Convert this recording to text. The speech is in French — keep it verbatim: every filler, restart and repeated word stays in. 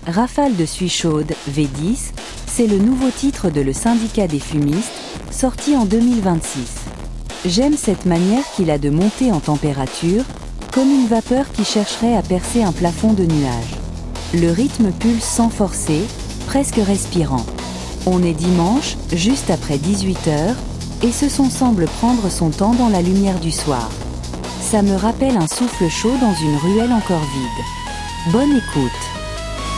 Rafale de suie chaude, V dix, c'est le nouveau titre de Le Syndicat des fumistes, sorti en deux mille vingt-six. J'aime cette manière qu'il a de monter en température, comme une vapeur qui chercherait à percer un plafond de nuages. Le rythme pulse sans forcer, presque respirant. On est dimanche, juste après dix-huit heures, et ce son semble prendre son temps dans la lumière du soir. Ça me rappelle un souffle chaud dans une ruelle encore vide. Bonne écoute.